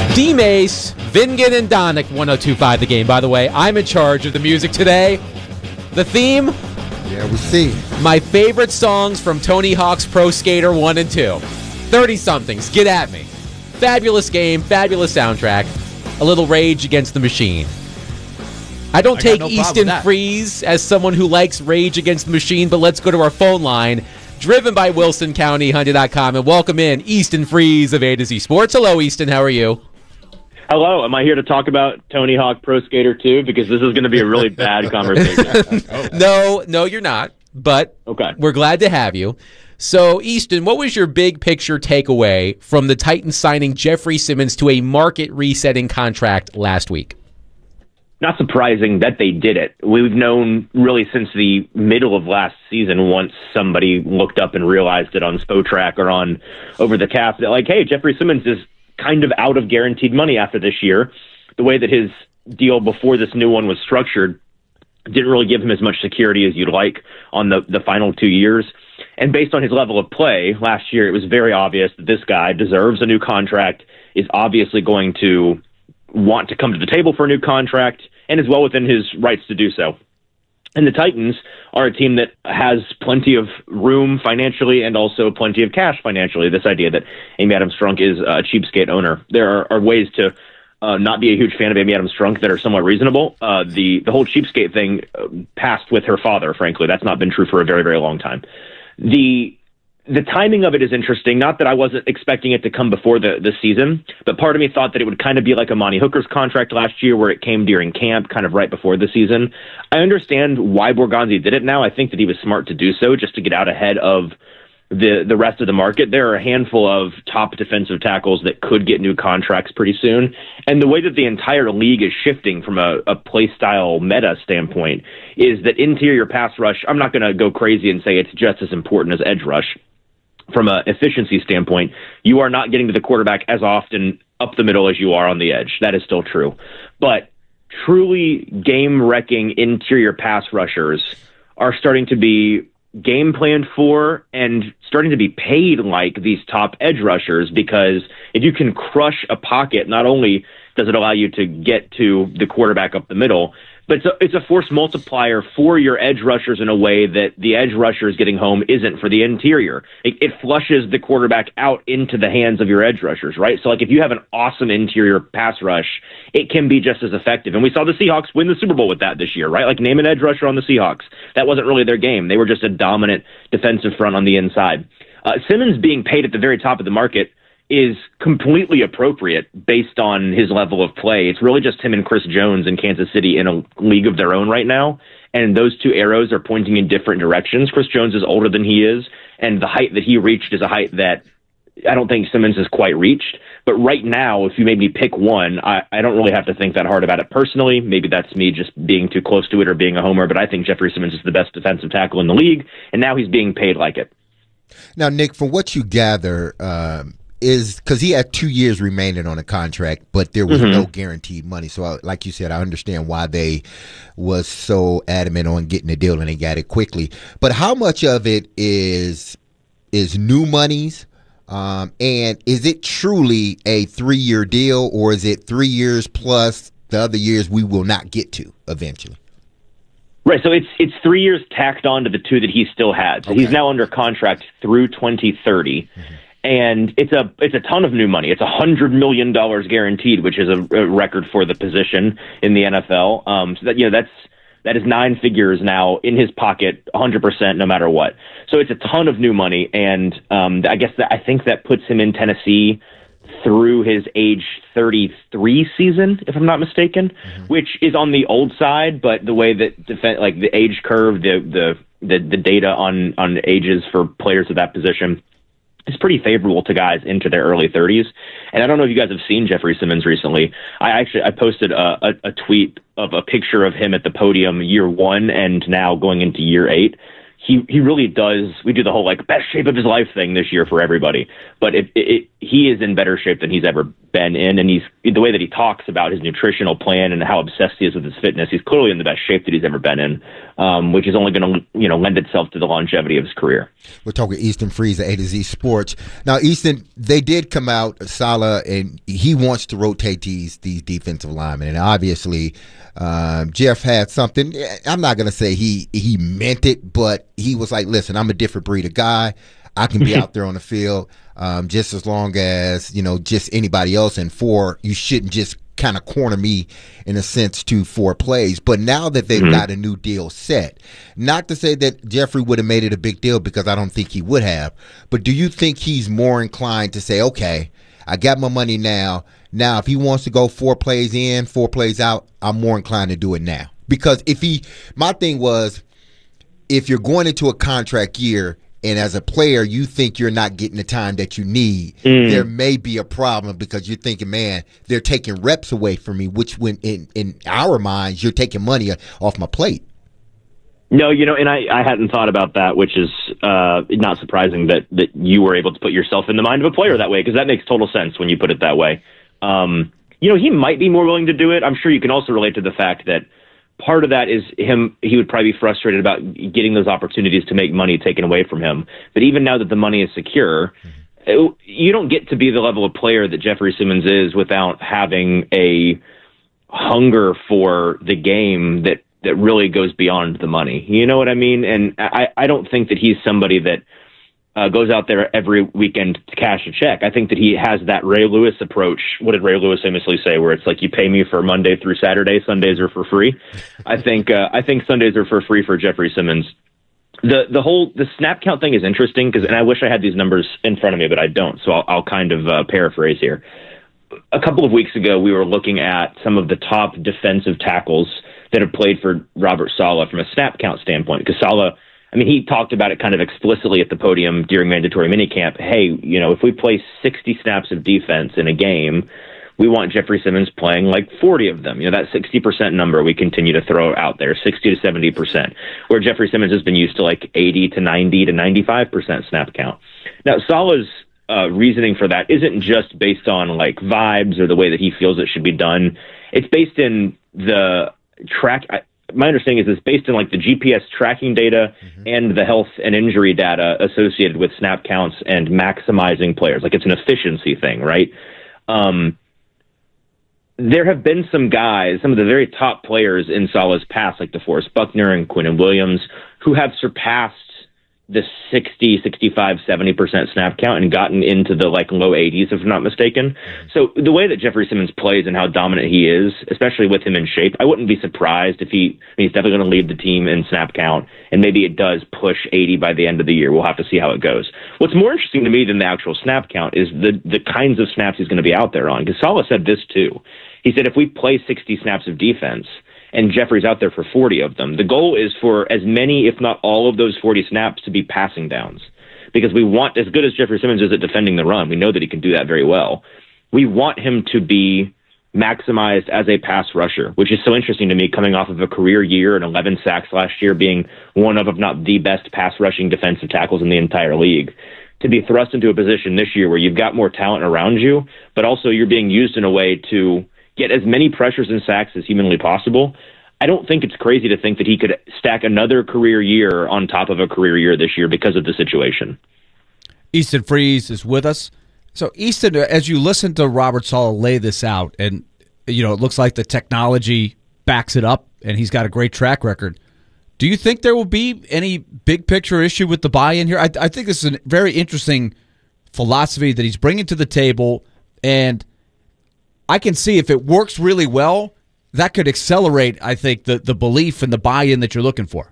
D-Mace, Vingan, and Donick, 102.5 The Game. By the way, I'm in charge of the music today. The theme? Yeah, we see. My favorite songs from Tony Hawk's Pro Skater 1 and 2. 30-somethings, get at me. Fabulous game, fabulous soundtrack. A little Rage Against the Machine. I don't take Easton Freeze as someone who likes Rage Against the Machine, but let's go to our phone line, driven by WilsonCountyHyundai.com, and welcome in Easton Freeze of A to Z Sports. Hello, Easton. How are you? Hello. Am I here to talk about Tony Hawk Pro Skater 2? Because this is going to be a really bad conversation. No, you're not. But okay, we're glad to have you. So, Easton, what was your big picture takeaway from the Titans signing Jeffrey Simmons to a market-resetting contract last week? Not surprising that they did it. We've known really since the middle of last season, once somebody looked up and realized it on Spotrac or on Over the Cap, that like, hey, Jeffrey Simmons is kind of out of guaranteed money after this year. The way that his deal before this new one was structured didn't really give him as much security as you'd like on the final 2 years. And based on his level of play last year, it was very obvious that this guy deserves a new contract, is obviously going to want to come to the table for a new contract, and is well within his rights to do so. And the Titans are a team that has plenty of room financially and also plenty of cash financially. This idea that Amy Adams-Strunk is a cheapskate owner. There are ways to not be a huge fan of Amy Adams-Strunk that are somewhat reasonable. The whole cheapskate thing passed with her father, frankly. That's not been true for a very, very long time. The timing of it is interesting. Not that I wasn't expecting it to come before the season, but part of me thought that it would kind of be like Amani Hooker's contract last year where it came during camp, kind of right before the season. I understand why Borgonzi did it now. I think that he was smart to do so just to get out ahead of the rest of the market. There are a handful of top defensive tackles that could get new contracts pretty soon. And the way that the entire league is shifting from a play style meta standpoint is that interior pass rush, I'm not going to go crazy and say it's just as important as edge rush. From an efficiency standpoint, you are not getting to the quarterback as often up the middle as you are on the edge. That is still true. But truly game-wrecking interior pass rushers are starting to be game planned for and starting to be paid like these top edge rushers, because if you can crush a pocket, not only does it allow you to get to the quarterback up the middle, but it's a force multiplier for your edge rushers in a way that the edge rushers getting home isn't for the interior. It flushes the quarterback out into the hands of your edge rushers, right? So like if you have an awesome interior pass rush, it can be just as effective. And we saw the Seahawks win the Super Bowl with that this year, right? Like name an edge rusher on the Seahawks. That wasn't really their game. They were just a dominant defensive front on the inside. Simmons being paid at the very top of the market is completely appropriate based on his level of play. It's really just him and Chris Jones in Kansas City in a league of their own right now, and those two arrows are pointing in different directions. Chris Jones is older than he is, and the height that he reached is a height that I don't think Simmons has quite reached. But right now, if you made me pick one, I don't really have to think that hard about it personally. Maybe that's me just being too close to it or being a homer, but I think Jeffrey Simmons is the best defensive tackle in the league, and now he's being paid like it. Now, Nick, from what you gather, is because he had 2 years remaining on a contract, but there was no guaranteed money. So, like you said, I understand why they was so adamant on getting the deal and they got it quickly. But how much of it is new monies? And is it truly a 3-year deal, or is it 3 years plus the other years we will not get to eventually? Right, so it's 3 years tacked on to the 2 that he still has. So he's now under contract through 2030. And it's a ton of new money. It's $100 million guaranteed, which is a record for the position in the NFL. So that is 9 figures now in his pocket, 100%, no matter what. So it's a ton of new money, and I think that puts him in Tennessee through his age 33 season, if I'm not mistaken, which is on the old side. But the way that the age curve, the data on ages for players of that position, it's pretty favorable to guys into their early 30s. And I don't know if you guys have seen Jeffrey Simmons recently. I posted a tweet of a picture of him at the podium year 1 and now going into year 8. He really does. We do the whole best shape of his life thing this year for everybody, but he is in better shape than he's ever been in, and the way that he talks about his nutritional plan and how obsessed he is with his fitness. He's clearly in the best shape that he's ever been in, which is only going to lend itself to the longevity of his career. We're talking Easton Freeze at A to Z Sports. Now, Easton, they did come out, Saleh, and he wants to rotate these defensive linemen, and obviously Jeff had something. I'm not going to say he meant it, but he was like, listen, I'm a different breed of guy. I can be out there on the field just as long as, just anybody else. And you shouldn't just kind of corner me in a sense to 4 plays. But now that they've got a new deal set, not to say that Jeffrey would have made it a big deal, because I don't think he would have. But do you think he's more inclined to say, okay, I got my money now. Now, if he wants to go 4 plays in, 4 plays out, I'm more inclined to do it now. Because my thing was, if you're going into a contract year, and as a player, you think you're not getting the time that you need, there may be a problem, because you're thinking, man, they're taking reps away from me, which when in our minds, you're taking money off my plate. No, and I hadn't thought about that, which is not surprising that you were able to put yourself in the mind of a player that way, because that makes total sense when you put it that way. He might be more willing to do it. I'm sure you can also relate to the fact that part of that is he would probably be frustrated about getting those opportunities to make money taken away from him. But even now that the money is secure, you don't get to be the level of player that Jeffrey Simmons is without having a hunger for the game that really goes beyond the money. You know what I mean? And I don't think that he's somebody that goes out there every weekend to cash a check. I think that he has that Ray Lewis approach. What did Ray Lewis famously say? Where it's like, you pay me for Monday through Saturday, Sundays are for free. I think Sundays are for free for Jeffrey Simmons. The snap count thing is interesting, and I wish I had these numbers in front of me, but I don't. So I'll kind of paraphrase here. A couple of weeks ago, we were looking at some of the top defensive tackles that have played for Robert Saleh from a snap count standpoint, because Saleh, he talked about it kind of explicitly at the podium during mandatory minicamp. Hey, if we play 60 snaps of defense in a game, we want Jeffrey Simmons playing like 40 of them. That 60% number we continue to throw out there, 60 to 70%, where Jeffrey Simmons has been used to like 80 to 90 to 95% snap count. Now, Saleh's reasoning for that isn't just based on like vibes or the way that he feels it should be done. It's based in the track. My understanding is it's based on like the GPS tracking data and the health and injury data associated with snap counts and maximizing players. Like, it's an efficiency thing, right? There have been some guys, some of the very top players in Saleh's past, like DeForest Buckner and Quinnen Williams, who have surpassed the 60, 65, 70% snap count and gotten into the like low 80s, if I'm not mistaken. So the way that Jeffrey Simmons plays and how dominant he is, especially with him in shape, I wouldn't be surprised if he's definitely going to lead the team in snap count, and maybe it does push 80 by the end of the year. We'll have to see how it goes. What's more interesting to me than the actual snap count is the kinds of snaps he's going to be out there on, because Saleh said this too. He said, if we play 60 snaps of defense and Jeffrey's out there for 40 of them, the goal is for as many, if not all of those 40 snaps to be passing downs. Because we want, as good as Jeffrey Simmons is at defending the run, we know that he can do that very well. We want him to be maximized as a pass rusher, which is so interesting to me, coming off of a career year and 11 sacks last year, being one of, if not the best pass rushing defensive tackles in the entire league. To be thrust into a position this year where you've got more talent around you, but also you're being used in a way to get as many pressures and sacks as humanly possible. I don't think it's crazy to think that he could stack another career year on top of a career year this year because of the situation. Easton Freeze is with us. So, Easton, as you listen to Robert Saleh lay this out, and it looks like the technology backs it up, and he's got a great track record. Do you think there will be any big picture issue with the buy-in here? I think this is a very interesting philosophy that he's bringing to the table, and I can see if it works really well, that could accelerate, I think, the belief and the buy-in that you're looking for.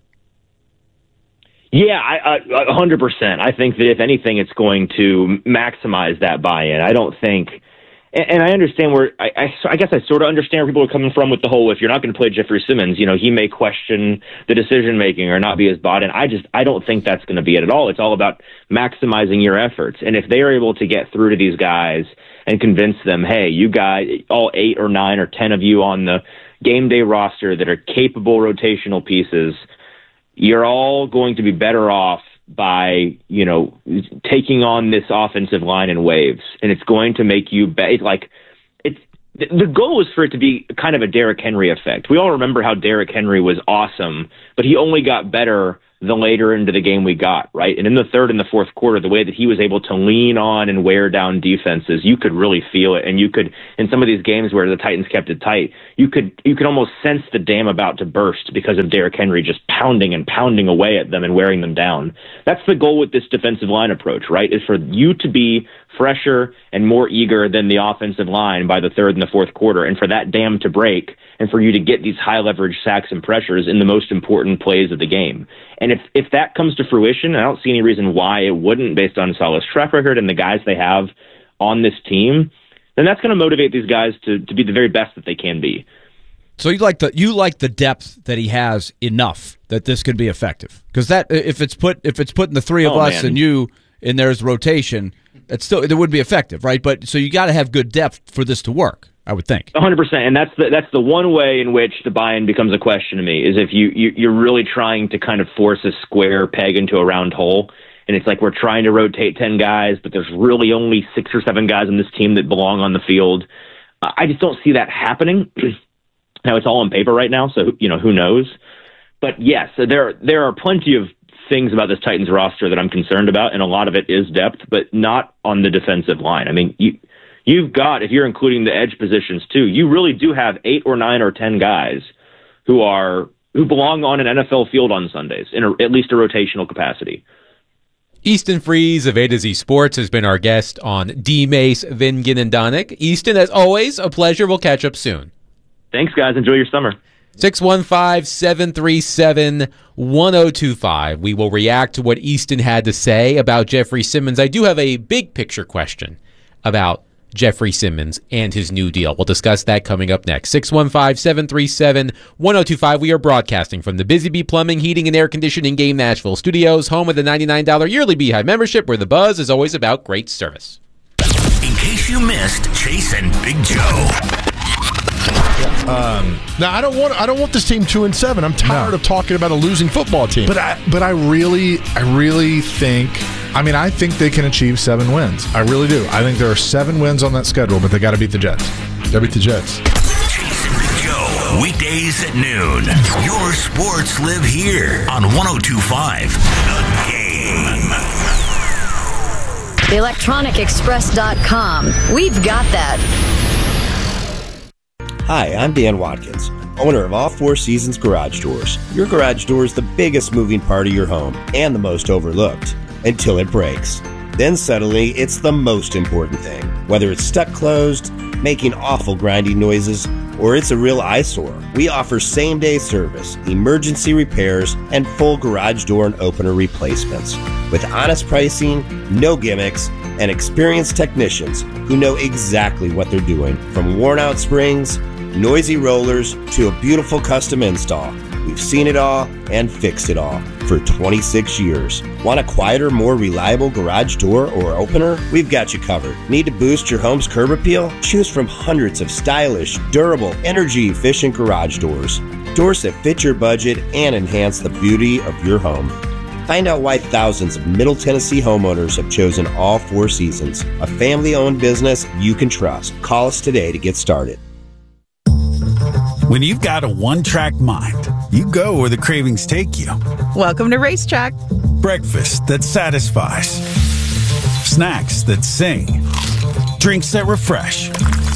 Yeah, 100%. I think that if anything, it's going to maximize that buy-in. I don't think, and I understand where, I guess I sort of understand where people are coming from with the whole, if you're not going to play Jeffrey Simmons, he may question the decision-making or not be as bought in. I don't think that's going to be it at all. It's all about maximizing your efforts. And if they are able to get through to these guys and convince them, hey, you guys, all 8 or 9 or 10 of you on the game day roster that are capable rotational pieces, you're all going to be better off by, taking on this offensive line in waves. And it's going to make you like the goal is for it to be kind of a Derrick Henry effect. We all remember how Derrick Henry was awesome, but he only got better the later into the game we got, right? And in the third and the fourth quarter, the way that he was able to lean on and wear down defenses, you could really feel it. And you could, in some of these games where the Titans kept it tight, you could almost sense the dam about to burst because of Derrick Henry just pounding and pounding away at them and wearing them down. That's the goal with this defensive line approach, right? Is for you to be fresher and more eager than the offensive line by the third and the fourth quarter, and for that dam to break, and for you to get these high leverage sacks and pressures in the most important plays of the game. And if that comes to fruition, I don't see any reason why it wouldn't, based on Saleh's track record and the guys they have on this team, then that's going to motivate these guys to be the very best that they can be. So you like the depth that he has enough that this could be effective, because that if it's putting the three of us and you in there's rotation, it would be effective, right? But so you got to have good depth for this to work, I would think. 100%, and that's the one way in which the buy-in becomes a question to me, is if you're really trying to kind of force a square peg into a round hole, and it's like we're trying to rotate 10 guys, but there's really only 6 or 7 guys on this team that belong on the field. I just don't see that happening. Now, it's all on paper right now, so who knows? But yes, there are plenty of things about this Titans roster that I'm concerned about, and a lot of it is depth, but not on the defensive line. I mean, you've got, if you're including the edge positions too, you really do have 8 or 9 or 10 guys who belong on an NFL field on Sundays in at least a rotational capacity. Easton Freeze of A to Z Sports has been our guest on D-Mace, Vingan, and Donick. Easton, as always, a pleasure. We'll catch up soon. Thanks, guys. Enjoy your summer. 615-737-1025. We will react to what Easton had to say about Jeffrey Simmons. I do have a big picture question about Jeffrey Simmons and his new deal. We'll discuss that coming up next. 615-737-1025. We are broadcasting from the Busy Bee Plumbing, Heating, and Air Conditioning Game Nashville Studios, home of the $99 yearly Beehive membership, where the buzz is always about great service. In case you missed Chase and Big Joe. Now I don't want this team 2-7. I'm tired of talking about a losing football team. But I really think. I think they can achieve 7 wins. I really do. I think there are 7 wins on that schedule, but they got to beat the Jets. Chase and Big Joe, weekdays at noon. Your sports live here on 102.5 The Game. ElectronicExpress.com. We've got that. Hi, I'm Dan Watkins, owner of All Four Seasons Garage Doors. Your garage door is the biggest moving part of your home and the most overlooked until it breaks. Then suddenly, it's the most important thing. Whether it's stuck closed, making awful grinding noises, or it's a real eyesore, we offer same-day service, emergency repairs, and full garage door and opener replacements. With honest pricing, no gimmicks, and experienced technicians who know exactly what they're doing. From worn-out springs, noisy rollers, to a beautiful custom install. We've seen it all and fixed it all for 26 years. Want a quieter, more reliable garage door or opener? We've got you covered. Need to boost your home's curb appeal? Choose from hundreds of stylish, durable, energy-efficient garage doors. Doors that fit your budget and enhance the beauty of your home. Find out why thousands of Middle Tennessee homeowners have chosen All Four Seasons, a family-owned business you can trust. Call us today to get started. When you've got a one-track mind, you go where the cravings take you. Welcome to Racetrack. Breakfast that satisfies. Snacks that sing. Drinks that refresh.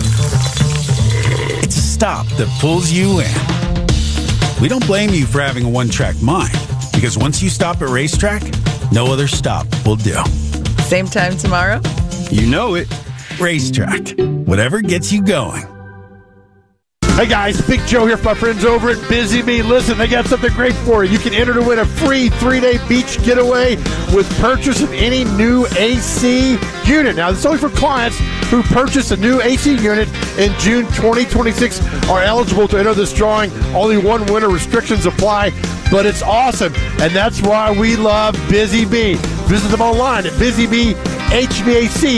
It's a stop that pulls you in. We don't blame you for having a one-track mind, because once you stop at Racetrack, no other stop will do. Same time tomorrow? You know it. Racetrack. Whatever gets you going. Hey guys, Big Joe here from my friends over at Busy Bee. Listen, they got something great for you. You can enter to win a free 3-day beach getaway with purchase of any new AC unit. Now, this is only for clients who purchase a new AC unit in June 2026 are eligible to enter this drawing. Only one winner, restrictions apply, but it's awesome, and that's why we love Busy Bee. Visit them online at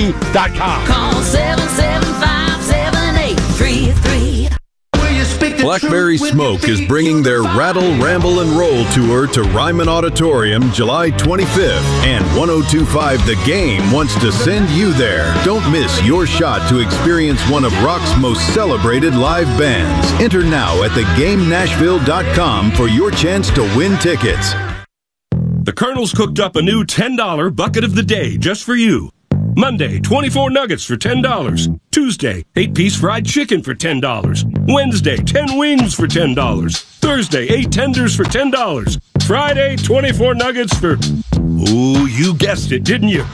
busybeehvac.com. Call 775-7833. Blackberry Smoke is bringing their Rattle, Ramble, and Roll tour to Ryman Auditorium July 25th. And 102.5 The Game wants to send you there. Don't miss your shot to experience one of rock's most celebrated live bands. Enter now at thegamenashville.com for your chance to win tickets. The Colonel's cooked up a new $10 bucket of the day just for you. Monday, 24 nuggets for $10. Tuesday, 8-piece fried chicken for $10. Wednesday, 10 wings for $10. Thursday, 8 tenders for $10. Friday, 24 nuggets for... Ooh, you guessed it, didn't you?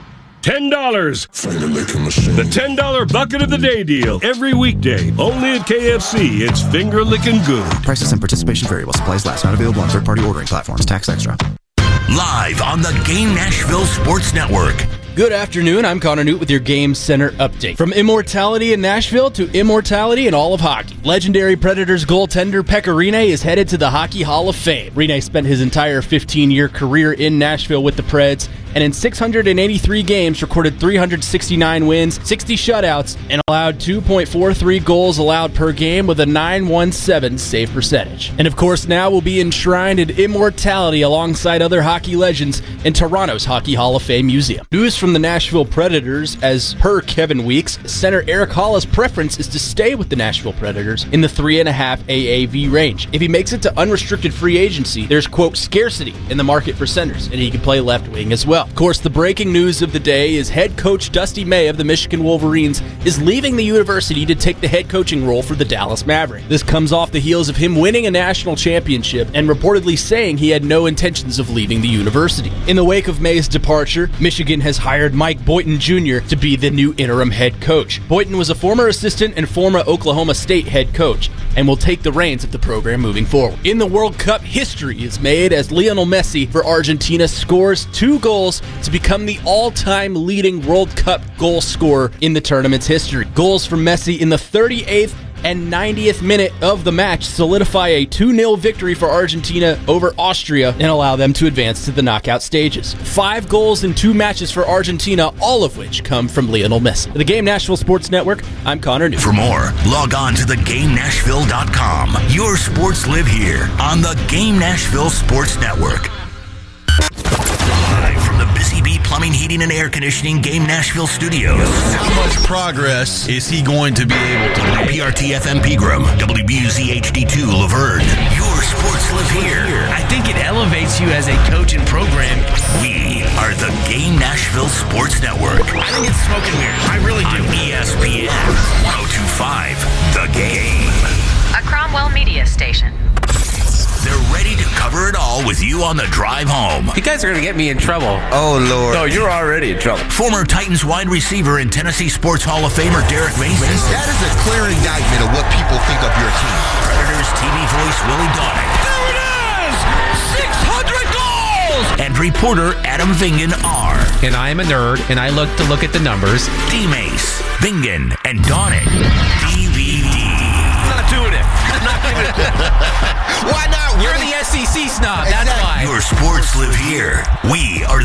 $10. The $10 bucket of the day deal. Every weekday. Only at KFC. It's finger licking good. Prices and participation vary while supplies last. Not available on third-party ordering platforms. Tax extra. Live on the Game Nashville Sports Network. Good afternoon. I'm Connor Newt with your Game Center update. From immortality in Nashville to immortality in all of hockey. Legendary Predators goaltender Pekka Rinne is headed to the Hockey Hall of Fame. Rinne spent his entire 15-year career in Nashville with the Preds, and in 683 games recorded 369 wins, 60 shutouts, and allowed 2.43 goals allowed per game with a .917 save percentage. And of course now will be enshrined in immortality alongside other hockey legends in Toronto's Hockey Hall of Fame Museum. News from the Nashville Predators, as per Kevin Weeks, center Eric Halla's preference is to stay with the Nashville Predators in the 3.5 AAV range. If he makes it to unrestricted free agency, there's, quote, scarcity in the market for centers, and he can play left wing as well. Of course, the breaking news of the day is head coach Dusty May of the Michigan Wolverines is leaving the university to take the head coaching role for the Dallas Mavericks. This comes off the heels of him winning a national championship and reportedly saying he had no intentions of leaving the university. In the wake of May's departure, Michigan has hired Mike Boynton Jr. to be the new interim head coach. Boynton was a former assistant and former Oklahoma State head coach and will take the reins of the program moving forward. In the World Cup, history is made as Lionel Messi for Argentina scores 2 goals to become the all-time leading World Cup goal scorer in the tournament's history. Goals from Messi in the 38th and 90th minute of the match solidify a 2-0 victory for Argentina over Austria and allow them to advance to the knockout stages. 5 goals in 2 matches for Argentina, all of which come from Lionel Messi. For the Game Nashville Sports Network, I'm Connor Newt. For more, log on to thegamenashville.com. Your sports live here on the Game Nashville Sports Network. Live from the Busy Bee Plumbing, Heating, and Air Conditioning Game Nashville Studios. How much progress is he going to be able to make? PRT FM Pegram, WBUZ HD2 Laverne. Your sports live here. I think it elevates you as a coach and program. We are the Game Nashville Sports Network. I think it's smoking weird. I really do. On ESPN 102.5 The Game. A Cromwell media station. They're ready to cover it all with you on the drive home. You guys are going to get me in trouble. Oh, Lord. No, you're already in trouble. Former Titans wide receiver and Tennessee Sports Hall of Famer Derek Mason. That is a clear indictment of what people think of your team. Predators TV voice Willie Donick. There it is! 600 goals! And reporter Adam Vingan R. And I am a nerd, and I look at the numbers. D-Mace, Vingan, and Donick. DVD. I'm not doing it. I'm not doing it. Why not? You're the SEC snob. That's why. Your sports live here. We are